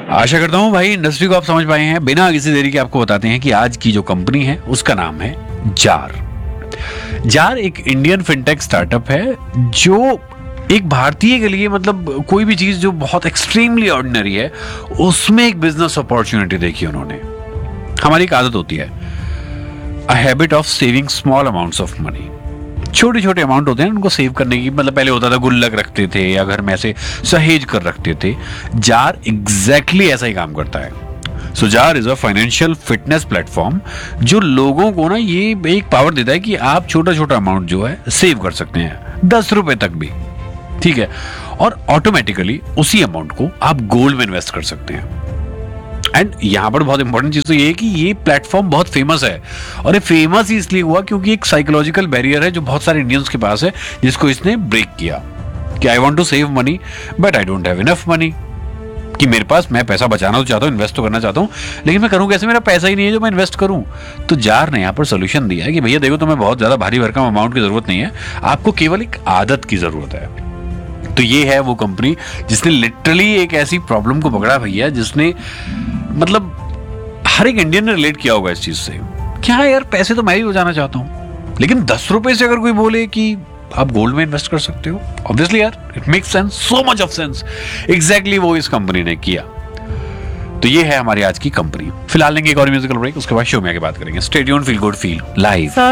आशा करता हूँ भाई इंडस्ट्री को आप समझ पाए हैं। बिना किसी देरी के आपको बताते हैं कि आज की जो कंपनी है उसका नाम है जार। जार एक इंडियन फिनटेक स्टार्टअप है जो एक भारतीय के लिए मतलब कोई भी चीज जो बहुत एक्सट्रीमली ऑर्डिनरी है उसमें एक बिजनेस अपॉर्चुनिटी देखी उन्होंने। हमारी एक आदत होती है a habit of saving small amounts of money. छोटे छोटे अमाउंट होते हैं उनको सेव करने की, मतलब पहले होता था गुल्लक रखते थे या घर में ऐसे सहेज कर रखते थे। जार एग्जैक्टली ऐसा ही काम करता है। सो jar is a financial fitness platform जो लोगों को ना ये एक पावर देता है कि आप छोटा छोटा अमाउंट जो है सेव कर सकते हैं, 10 रुपए तक भी, ठीक है, और ऑटोमेटिकली उसी अमाउंट को आप गोल्ड में इन्वेस्ट कर सकते हैं। एंड यहां पर बहुत इंपॉर्टेंट चीज तो ये है कि ये प्लेटफॉर्म बहुत फेमस है, और ये फेमस ही इसलिए हुआ क्योंकि एक साइकोलॉजिकल बैरियर है जो बहुत सारे इंडियंस के पास है, जिसको इसने ब्रेक किया कि I want to save money but I don't have enough money. कि मेरे पास, मैं पैसा बचाना तो चाहता हूँ, इन्वेस्ट तो करना चाहता हूँ, लेकिन मैं करूँ कैसे, मेरा पैसा ही नहीं है जो मैं इन्वेस्ट करूँ। तो जार ने यहाँ पर सोल्यूशन दिया है कि भैया देखो, तुम्हें बहुत ज्यादा भारी भरकम अमाउंट की जरूरत नहीं है, आपको केवल एक आदत की जरूरत है। तो ये है वो कंपनी जिसने लिटरली एक ऐसी प्रॉब्लम को पकड़ा भैया, जिसने मतलब हर एक इंडियन ने रिलेट किया होगा इस चीज से। क्या यार, पैसे तो मैं भी बचाना चाहता हूं, लेकिन 10 रुपए से अगर कोई बोले कि आप गोल्ड में इन्वेस्ट कर सकते हो, ऑब्वियसली यार it makes sense, so much of sense. Exactly वो इस कंपनी ने किया। तो ये है हमारी आज की कंपनी। फिलहाल लेंगे एक और म्यूजिकल ब्रेक, उसके बाद शो में आगे बात करेंगे। Stay tuned, feel good, feel live.